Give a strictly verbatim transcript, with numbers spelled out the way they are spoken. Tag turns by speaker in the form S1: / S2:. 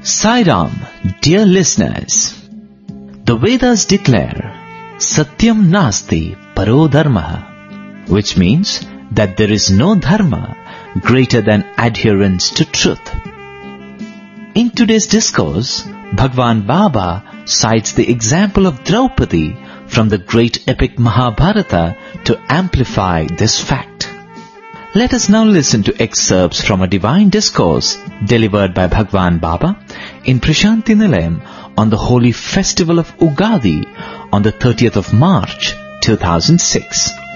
S1: Sai Ram, dear listeners, the Vedas declare Satyam Nasti Paro Dharma, which means that there is no dharma greater than adherence to truth. In today's discourse, Bhagwan Baba cites the example of Draupadi from the great epic Mahabharata to amplify this fact. Let us now listen to excerpts from a divine discourse delivered by Bhagwan Baba in Prashanti Nilayam on the holy festival of Ugadi on the thirtieth of March two thousand six.